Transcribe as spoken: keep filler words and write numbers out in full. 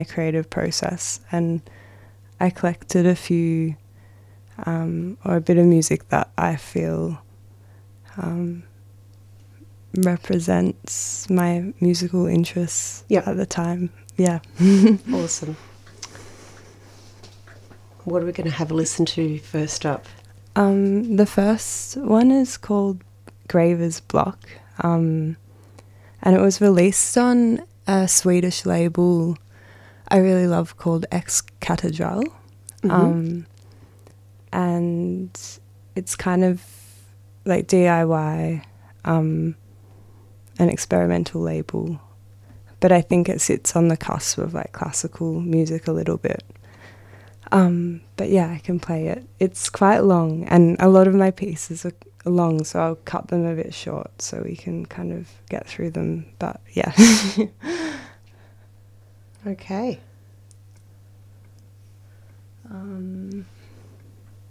creative process, and I collected a few um, or a bit of music that I feel um, represents my musical interests yep. at the time. Yeah. Awesome. What are we going to have a listen to first up? Um, the first one is called Graver's Block, um, and it was released on a Swedish label I really love called Ex Cathedral. Mm-hmm. Um, and it's kind of like D I Y, um, an experimental label, but I think it sits on the cusp of like classical music a little bit. Um, but yeah, I can play it. It's quite long, and a lot of my pieces are long, so I'll cut them a bit short so we can kind of get through them. But yeah. Okay.